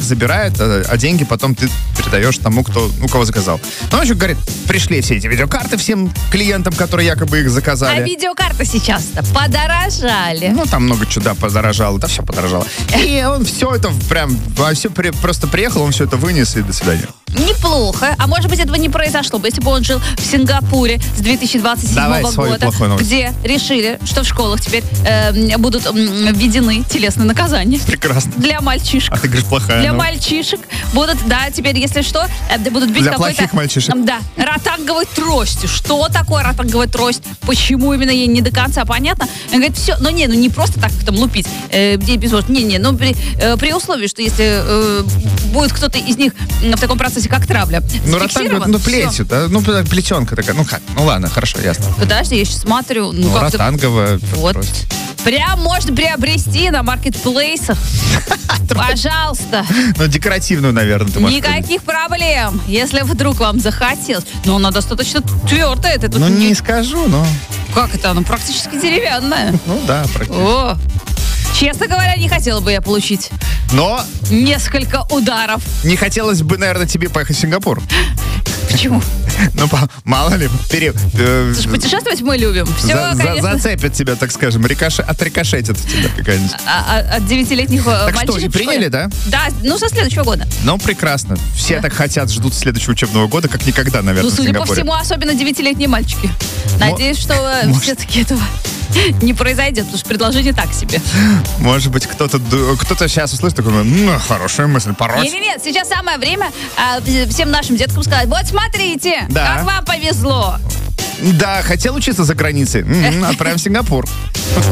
забирает, а деньги потом ты передаешь тому, у кого заказал. Ну, он еще говорит, пришли все эти видеокарты всем клиентам, которые якобы их заказали. А видеокарты сейчас-то подорожали. Ну, там много чуда подорожало, да все подорожало. И он все это прям, просто приехал, он все это вынес и до свидания. Неплохо. А может быть, этого не произошло бы, если бы он жил в Сингапуре с 2027 года, где решили, что в школах теперь будут введены телесные наказания. Прекрасно. Для мальчишек. А ты говоришь, плохая. Для мальчишек будут, да, теперь, если что, будут бить для какой-то... плохих мальчишек. Да, ротанговой тростью. Что такое ротанговая трость? Почему именно ей не до конца понятно? Он говорит, все, не просто так там лупить. При условии, что если будет кто-то из них в таком процессе как травля. Ротанговая, плетью, да? Плетенка такая. Ну ладно, хорошо, ясно. Подожди, я сейчас смотрю. Ротанговая. Вот. Прям можно приобрести на маркетплейсах. Пожалуйста. Декоративную, наверное, ты можешь. Никаких проблем, если вдруг вам захотелось. Но она достаточно твердая. Это тут не скажу, но... Как это? Она практически деревянная. Ну да, практически. О, честно говоря, не хотела бы я получить несколько ударов. Не хотелось бы, наверное, тебе поехать в Сингапур. Почему? Мало ли. Слушай, путешествовать мы любим. Все, конечно. Зацепят тебя, так скажем. Отрикошетят тебя какая-нибудь. От 9-летних мальчишек. Так что, и приняли, да? Да, со следующего года. Прекрасно. Все так хотят, ждут следующего учебного года, как никогда, наверное, в судя Сингапуре. по всему, особенно 9-летние мальчики. Надеюсь, что все-таки этого не произойдет, потому что предложение так себе. Может быть, кто-то сейчас услышит такой, хорошая мысль, пороть. Нет, сейчас самое время всем нашим деткам сказать, вот смотрите, как вам повезло. Да, хотел учиться за границей, отправим в Сингапур.